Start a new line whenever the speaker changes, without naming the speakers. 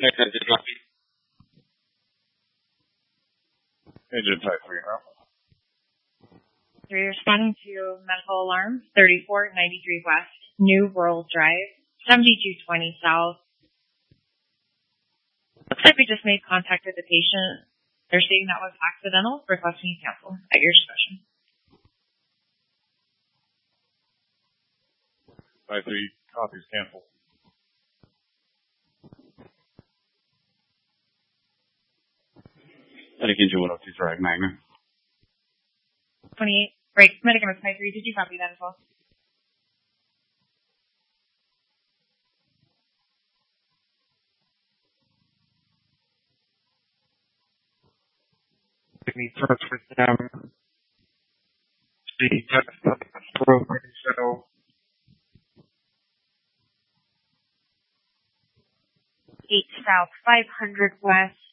Agent type 3, huh?
You're responding to medical alarm 3493 West, New World Drive, 7220 South. Looks like we just made contact with the patient. They're stating that was accidental, requesting you cancel at your discretion.
Type 3 copies canceled.
Medication 102 Drag Magna.
28. Right, Medicament type 3. Did you copy that as well?
Any touch with them? See, so
8 South, 500 West,